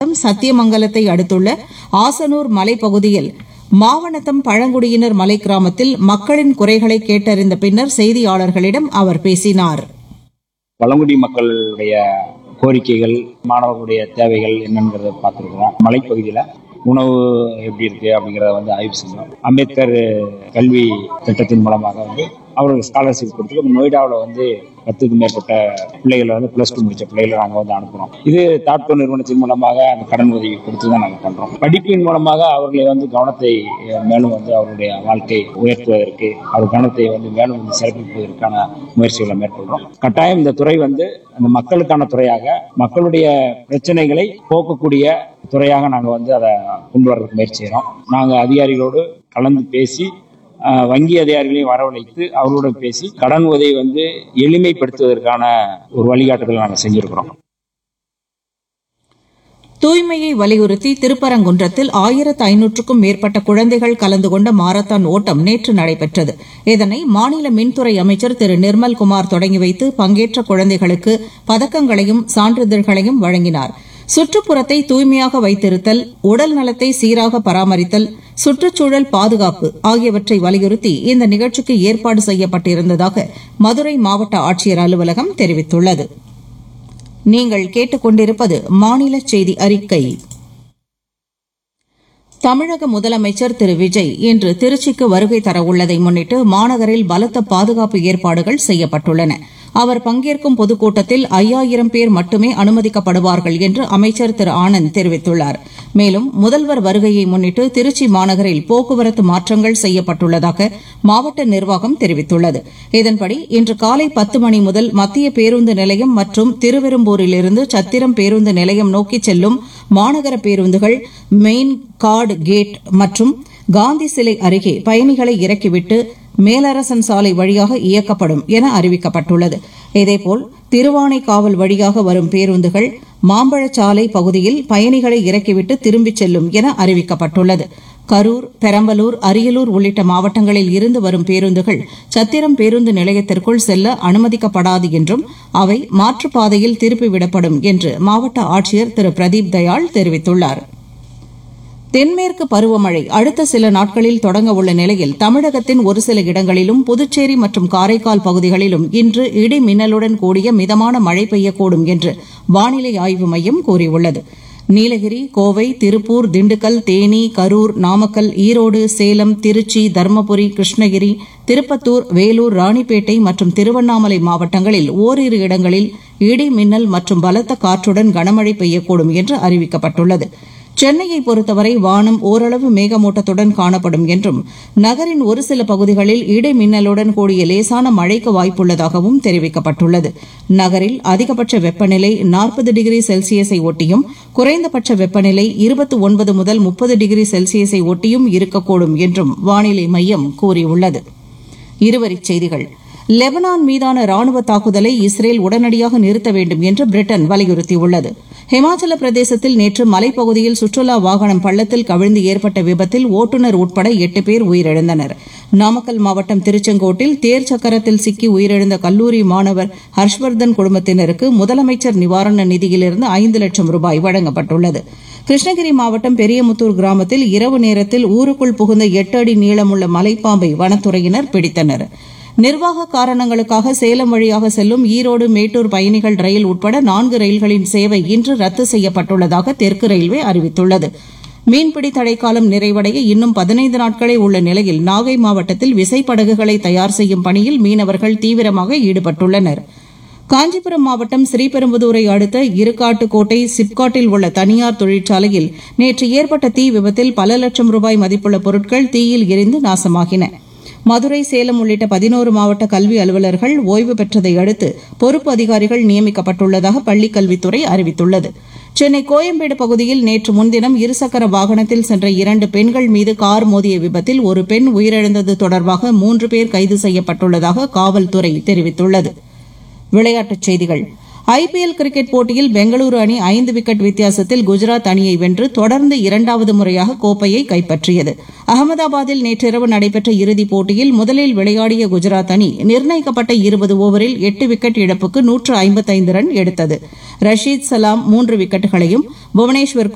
மாவட்டம் சத்தியமங்கலத்தை அடுத்துள்ள ஆசனூர் மலைப்பகுதியில் மாவனத்தம் பழங்குடியினர் மலை கிராமத்தில் மக்களின் குறைகளை கேட்டறிந்த பின்னர் செய்தியாளர்களிடம் அவர் பேசினார். பழங்குடி மக்களுடைய கோரிக்கைகள், மாணவர்களுடைய தேவைகள் என்னங்கிறத பார்த்துருக்கிறோம். மலைப்பகுதியில் உணவு எப்படி இருக்கு அப்படிங்கிறத ஆய்வு செஞ்சோம். அம்பேத்கர் கல்வி திட்டத்தின் மூலமாக அவர்களுக்கு ஸ்காலர்ஷிப் கொடுத்து நொய்டாவில் 10க்கும் மேற்பட்ட பிள்ளைகளை +2 முடிச்ச பிள்ளைகளை நாங்கள் அனுப்புகிறோம். இது தாட்கோ நிறுவனத்தின் மூலமாக அந்த கடன் உதவி கொடுத்து தான் நாங்கள் பண்ணுறோம். படிப்பின் மூலமாக அவர்களை கவனத்தை மேலும் அவருடைய வாழ்க்கை உயர்த்துவதற்கு, அவர் கவனத்தை மேலும் சிறப்பிப்பதற்கான முயற்சிகளை மேற்கொள்கிறோம். கட்டாயம் இந்த துறை அந்த மக்களுக்கான துறையாக, மக்களுடைய பிரச்சனைகளை போக்கக்கூடிய துறையாக நாங்கள் அதை கொண்டு வர்றதுக்கு முயற்சி செய்கிறோம். நாங்கள் அதிகாரிகளோடு கலந்து பேசி, வங்கி அதிகாரிகளையும் வரவழைத்து அவர்களோட பேசி கடன் உதவி எளிமைப்படுத்துவதற்கான ஒரு வழிகாட்டுதலை நாங்கள் செஞ்சிருக்கிறோம். தூய்மையை வலியுறுத்தி திருப்பரங்குன்றத்தில் 1500க்கும் மேற்பட்ட குழந்தைகள் கலந்து கொண்ட மாரத்தான் ஓட்டம் நேற்று நடைபெற்றது. இதனை மாநில மின்துறை அமைச்சர் திரு நிர்மல்குமார் தொடங்கி வைத்து பங்கேற்ற குழந்தைகளுக்கு பதக்கங்களையும் சான்றிதழ்களையும் வழங்கினார். சுற்றுப்புறத்தை தூய்மையாக வைத்திருத்தல், உடல் நலத்தை சீராக பராமரித்தல், சுற்றுச்சூழல் பாதுகாப்பு ஆகியவற்றை வலியுறுத்தி இந்த நிகழ்ச்சிக்கு ஏற்பாடு செய்யப்பட்டிருந்ததாக மதுரை மாவட்ட ஆட்சியர் அலுவலகம் தெரிவித்துள்ளது. நீங்கள் கேட்டுக்கொண்டிருப்பது மாநில செய்தி அறிக்கை. தமிழக முதலமைச்சர் திரு விஜய் இன்று திருச்சிக்கு வருகை தரவுள்ளதை முன்னிட்டு மாநகரில் பலத்த பாதுகாப்பு ஏற்பாடுகள் செய்யப்பட்டுள்ளன. அவர் பங்கேற்கும் பொதுக்கூட்டத்தில் 5000 பேர் மட்டுமே அனுமதிக்கப்படுவார்கள் என்று அமைச்சர் திரு ஆனந்த் தெரிவித்துள்ளார். மேலும் முதல்வர் வருகையை முன்னிட்டு திருச்சி மாநகரில் போக்குவரத்து மாற்றங்கள் செய்யப்பட்டுள்ளதாக மாவட்ட நிர்வாகம் தெரிவித்துள்ளது. இதன்படி இன்று காலை 10 மணி முதல் மத்திய பேருந்து நிலையம் மற்றும் திருவெரும்பூரிலிருந்து சத்திரம் பேருந்து நிலையம் நோக்கி செல்லும் மாநகர பேருந்துகள் மெயின் கார்டு கேட் மற்றும் காந்தி சிலை அருகே பயணிகளை இறக்கிவிட்டு மேலரசன் சாலை வழியாக இயக்கப்படும் என அறிவிக்கப்பட்டுள்ளது. இதேபோல் திருவானைக்காவல் வழியாக வரும் பேருந்துகள் மாம்பழச்சாலை பகுதியில் பயணிகளை இறக்கிவிட்டு திரும்பிச் செல்லும் என அறிவிக்கப்பட்டுள்ளது. கரூர், பெரம்பலூர், அரியலூர் உள்ளிட்ட மாவட்டங்களில் இருந்து வரும் பேருந்துகள் சத்திரம் பேருந்து நிலையத்திற்குள் செல்ல அனுமதிக்கப்படாது என்றும் அவை மாற்றுப்பாதையில் திருப்பிவிடப்படும் என்று மாவட்ட ஆட்சியர் திரு பிரதீப் தயாள் தெரிவித்துள்ளார். தென்மேற்கு பருவமழை அடுத்த சில நாட்களில் தொடங்க உள்ள நிலையில் தமிழகத்தின் ஒரு சில இடங்களிலும் புதுச்சேரி மற்றும் காரைக்கால் பகுதிகளிலும் இன்று இடி மின்னலுடன் கூடிய மிதமான மழை பெய்யக்கூடும் என்று வானிலை ஆய்வு மையம் கூறியுள்ளது. நீலகிரி, கோவை, திருப்பூர், திண்டுக்கல், தேனி, கரூர், நாமக்கல், ஈரோடு, சேலம், திருச்சி, தருமபுரி, கிருஷ்ணகிரி, திருப்பத்தூர், வேலூர், ராணிப்பேட்டை மற்றும் திருவண்ணாமலை மாவட்டங்களில் ஓரிரு இடங்களில் இடி மின்னல் மற்றும் பலத்த காற்றுடன் கனமழை பெய்யக்கூடும் என்று அறிவிக்கப்பட்டுள்ளது. சென்னையை பொறுத்தவரை வானம் ஓரளவு மேகமூட்டத்துடன் காணப்படும் என்றும் நகரின் ஒரு சில பகுதிகளில் இடி மின்னலுடன் கூடிய லேசான மழைக்கு வாய்ப்புள்ளதாகவும் தெரிவிக்கப்பட்டுள்ளது. நகரில் அதிகபட்ச வெப்பநிலை 40 டிகிரி செல்சியஸை ஒட்டியும் குறைந்தபட்ச வெப்பநிலை 29 முதல் 30 டிகிரி செல்சியஸை ஒட்டியும் இருக்கக்கூடும் என்றும் வானிலை மையம் கூறியுள்ளது. இருவரிச் செய்திகள். லெபனான் மீதான ராணுவ தாக்குதலை இஸ்ரேல் உடனடியாக நிறுத்த வேண்டும் என்று பிரிட்டன் வலியுறுத்தியுள்ளது. ஹிமாச்சல பிரதேசத்தில் நேற்று மலைப்பகுதியில் சுற்றுலா வாகனம் பள்ளத்தில் கவிழ்ந்து ஏற்பட்ட விபத்தில் ஓட்டுநர் உட்பட 8 பேர் உயிரிழந்தனர். நாமக்கல் மாவட்டம் திருச்செங்கோட்டில் தேர் சக்கரத்தில் சிக்கி உயிரிழந்த கல்லூரி மாணவர் ஹர்ஷ்வர்தன் குடும்பத்தினருக்கு முதலமைச்சர் நிவாரண நிதியிலிருந்து 5 லட்சம் ரூபாய் வழங்கப்பட்டுள்ளது. கிருஷ்ணகிரி மாவட்டம் பெரியமுத்தூர் கிராமத்தில் இரவு நேரத்தில் ஊருக்குள் புகுந்த 8 அடி நீளமுள்ள மலைப்பாம்பை வனத்துறையினர் பிடித்தனர். நிர்வாக காரணங்களுக்காக சேலம் வழியாக செல்லும் ஈரோடு மேட்டூர் பயணிகள் ரயில் உட்பட 4 ரயில்களின் சேவை இன்று ரத்து செய்யப்பட்டுள்ளதாக தெற்கு ரயில்வே அறிவித்துள்ளது. மீன்பிடி தடைக்காலம் நிறைவடைய இன்னும் 15 நாட்களே உள்ள நிலையில் நாகை மாவட்டத்தில் விசைப்படகுகளை தயார் செய்யும் பணியில் மீனவர்கள் தீவிரமாக ஈடுபட்டுள்ளனர். காஞ்சிபுரம் மாவட்டம் ஸ்ரீபெரும்புதூரை அடுத்த இருக்காட்டுக்கோட்டை சிப்காட்டில் உள்ள தனியார் தொழிற்சாலையில் நேற்று ஏற்பட்ட தீ விபத்தில் பல லட்சம் ரூபாய் மதிப்புள்ள பொருட்கள் தீயில் எரிந்து நாசமாகின. மதுரை, சேலம் உள்ளிட்ட 11 மாவட்ட கல்வி அலுவலர்கள் ஓய்வு பெற்றதை அடுத்து பொறுப்பு அதிகாரிகள் நியமிக்கப்பட்டுள்ளதாக பள்ளிக் கல்வித்துறை அறிவித்துள்ளது. சென்னை கோயம்பேடு பகுதியில் நேற்று முன்தினம் இருசக்கர வாகனத்தில் சென்ற 2 பெண்கள் மீது கார் மோதிய விபத்தில் ஒரு பெண் உயிரிழந்தது தொடர்பாக 3 பேர் கைது செய்யப்பட்டுள்ளதாக காவல்துறை தெரிவித்துள்ளது. விளையாட்டுச் செய்திகள். ஐபிஎல் கிரிக்கெட் போட்டியில் பெங்களூரு அணி 5 விக்கெட் வித்தியாசத்தில் குஜராத் அணியை வென்று தொடர்ந்து 2வது முறையாக கோப்பையை கைப்பற்றியது. அகமதாபாத்தில் நேற்றிரவு நடைபெற்ற இறுதிப் போட்டியில் முதலில் விளையாடிய குஜராத் அணி நிர்ணயிக்கப்பட்ட 20 ஓவரில் 8 விக்கெட் இழப்புக்கு 155 ரன் எடுத்தது. ரஷீத் சலாம் 3 விக்கெட்டுகளையும் புவனேஸ்வர்